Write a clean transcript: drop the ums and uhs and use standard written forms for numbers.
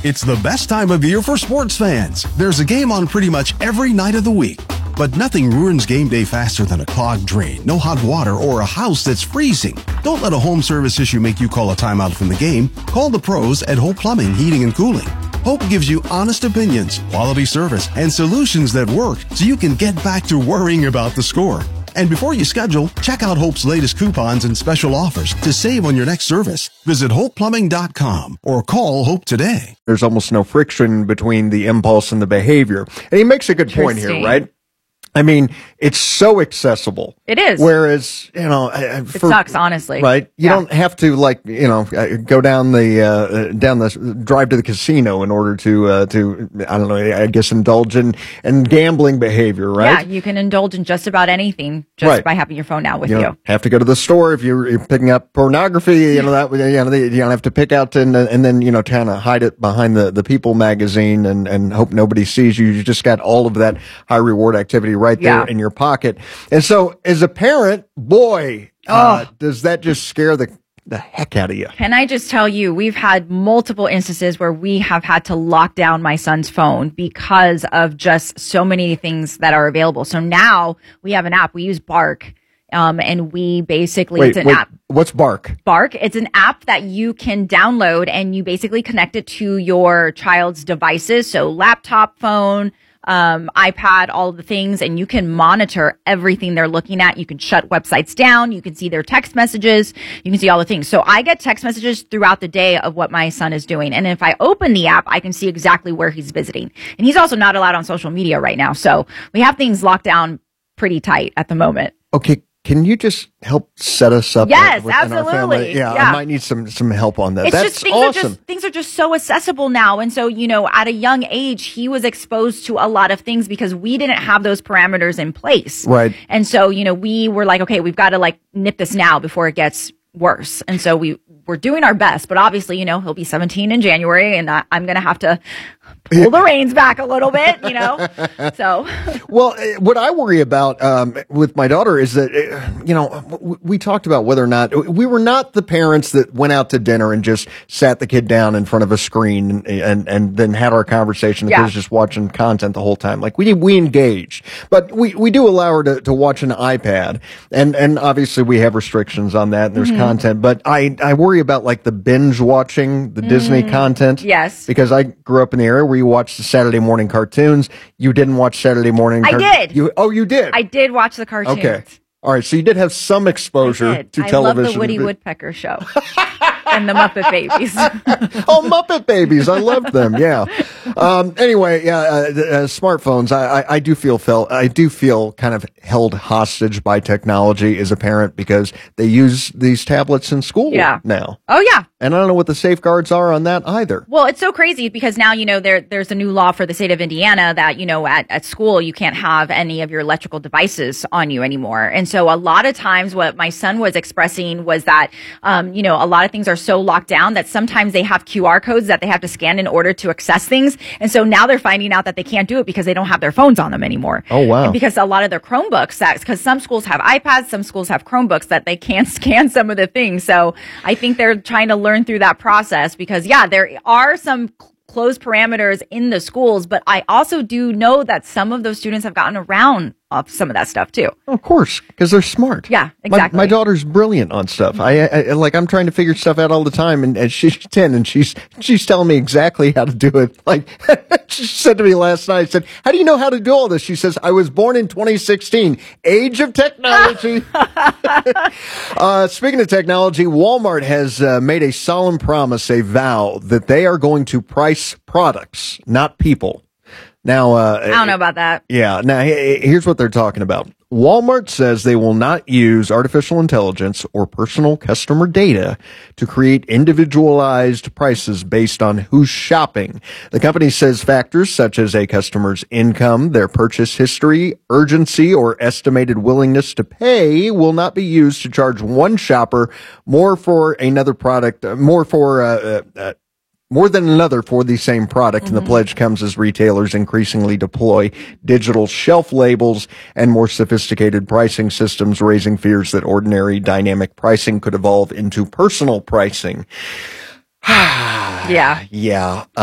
It's the best time of year for sports fans. There's a game on pretty much every night of the week. But nothing ruins game day faster than a clogged drain, no hot water, or a house that's freezing. Don't let a home service issue make you call a timeout from the game. Call the pros at Hope Plumbing, Heating, and Cooling. Hope gives you honest opinions, quality service, and solutions that work so you can get back to worrying about the score. And before you schedule, check out Hope's latest coupons and special offers to save on your next service. Visit HopePlumbing.com or call Hope today. There's almost no friction between the impulse and the behavior. And he makes a good point here, right? I mean, it's so accessible. It is. Whereas, it sucks, honestly. Right? You don't have to go down the drive to the casino in order to I don't know, I guess indulge in gambling behavior, right? Yeah, you can indulge in just about anything just by having your phone out with you. You don't have to go to the store if you're picking up pornography. You don't have to pick out and then kind of hide it behind the People magazine and hope nobody sees you. You just got all of that high reward activity right there in your pocket. And so as a parent, boy, does that just scare the heck out of you. Can I just tell you, we've had multiple instances where we have had to lock down my son's phone because of just so many things that are available. So now we have an app. We use Bark. And we basically, it's an app. What's Bark? Bark. It's an app that you can download and you basically connect it to your child's devices. So laptop, phone, iPad, all of the things, and you can monitor everything they're looking at. You can shut websites down. You can see their text messages. You can see all the things. So I get text messages throughout the day of what my son is doing. And if I open the app, I can see exactly where he's visiting. And he's also not allowed on social media right now. So we have things locked down pretty tight at the moment. Okay. Can you just help set us up? Yes, absolutely. Yeah, I might need some help on that. That's awesome. Things are just so accessible now. And so, at a young age, he was exposed to a lot of things because we didn't have those parameters in place. Right. And so, we were like, okay, we've got to nip this now before it gets worse. And so we're doing our best, but obviously, he'll be 17 in January and I'm going to have to pull the reins back a little bit, so. Well, what I worry about, with my daughter is that, we talked about whether or not we were not the parents that went out to dinner and just sat the kid down in front of a screen and then had our conversation. The kid's just watching content the whole time. Like we engaged, but we do allow her to watch an iPad and obviously we have restrictions on that and there's content, but I worry about the binge watching the Disney content. Yes. Because I grew up in the area where you watched the Saturday morning cartoons. You didn't watch Saturday morning. I did. You did? I did watch the cartoons. Okay. All right. So you did have some exposure to television. I love the Woody Woodpecker show and the Muppet Babies. Oh, Muppet Babies. I loved them. Yeah. Anyway, smartphones. I do feel kind of held hostage by technology as a parent because they use these tablets in school now. Oh, yeah. And I don't know what the safeguards are on that either. Well, it's so crazy because now, there's a new law for the state of Indiana that, at school, you can't have any of your electrical devices on you anymore. And so a lot of times what my son was expressing was that, a lot of things are so locked down that sometimes they have QR codes that they have to scan in order to access things. And so now they're finding out that they can't do it because they don't have their phones on them anymore. Oh, wow. And because a lot of their Chromebooks, because some schools have iPads, some schools have Chromebooks that they can't scan some of the things. So I think they're trying to learn through that process because, there are some closed parameters in the schools, but I also do know that some of those students have gotten around of some of that stuff too. Of course, because they're smart. Yeah, exactly. My daughter's brilliant on stuff. I'm trying to figure stuff out all the time, and she's 10, and she's telling me exactly how to do it. She said to me last night, I said, "How do you know how to do all this?" She says, "I was born in 2016, age of technology." Speaking of technology, Walmart has made a solemn promise, a vow, that they are going to price products, not people. Now, I don't know about that. Yeah. Now, here's what they're talking about. Walmart says they will not use artificial intelligence or personal customer data to create individualized prices based on who's shopping. The company says factors such as a customer's income, their purchase history, urgency, or estimated willingness to pay will not be used to charge one shopper more for another product, more than another for the same product. And the pledge comes as retailers increasingly deploy digital shelf labels and more sophisticated pricing systems, raising fears that ordinary dynamic pricing could evolve into personal pricing. Yeah. Yeah.